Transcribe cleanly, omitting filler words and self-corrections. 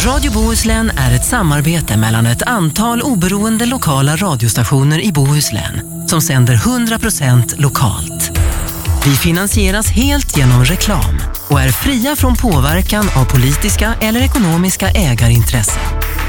Radio Bohuslän är ett samarbete mellan ett antal oberoende lokala radiostationer i Bohuslän som sänder 100% lokalt. Vi finansieras helt genom reklam och är fria från påverkan av politiska eller ekonomiska ägarintressen.